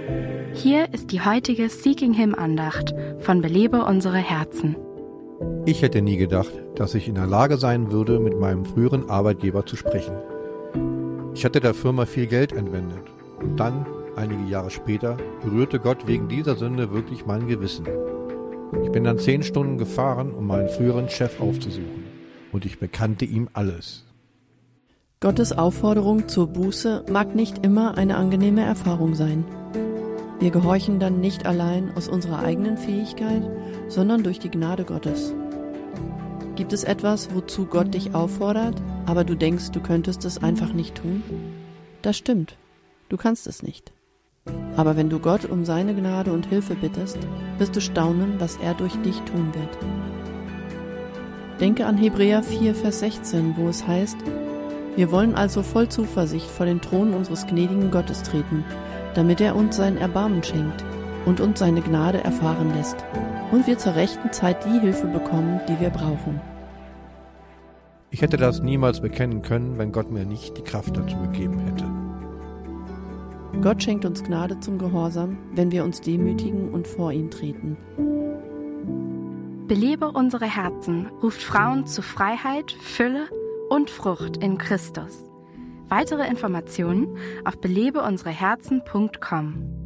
Hier ist die heutige Seeking Him Andacht von Belebe unsere Herzen. Ich hätte nie gedacht, dass ich in der Lage sein würde, mit meinem früheren Arbeitgeber zu sprechen. Ich hatte der Firma viel Geld entwendet und dann, einige Jahre später, berührte Gott wegen dieser Sünde wirklich mein Gewissen. Ich bin dann 10 Stunden gefahren, um meinen früheren Chef aufzusuchen, und ich bekannte ihm alles. Gottes Aufforderung zur Buße mag nicht immer eine angenehme Erfahrung sein. Wir gehorchen dann nicht allein aus unserer eigenen Fähigkeit, sondern durch die Gnade Gottes. Gibt es etwas, wozu Gott dich auffordert, aber du denkst, du könntest es einfach nicht tun? Das stimmt, du kannst es nicht. Aber wenn du Gott um seine Gnade und Hilfe bittest, wirst du staunen, was er durch dich tun wird. Denke an Hebräer 4, Vers 16, wo es heißt: Wir wollen also voll Zuversicht vor den Thron unseres gnädigen Gottes treten, damit er uns sein Erbarmen schenkt und uns seine Gnade erfahren lässt und wir zur rechten Zeit die Hilfe bekommen, die wir brauchen. Ich hätte das niemals bekennen können, wenn Gott mir nicht die Kraft dazu gegeben hätte. Gott schenkt uns Gnade zum Gehorsam, wenn wir uns demütigen und vor ihn treten. Belebe unsere Herzen ruft Frauen zu Freiheit, Fülle und Frucht in Christus. Weitere Informationen auf belebeunsereherzen.com.